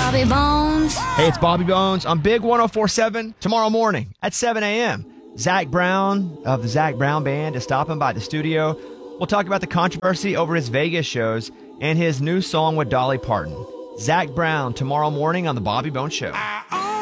Bobby Bones. Hey, it's Bobby Bones on Big 104.7 tomorrow morning at 7 a.m. Zach Brown of the Zach Brown Band is stopping by the studio. We'll talk about the controversy over his Vegas shows and his new song with Dolly Parton. Zach Brown tomorrow morning on the Bobby Bones Show.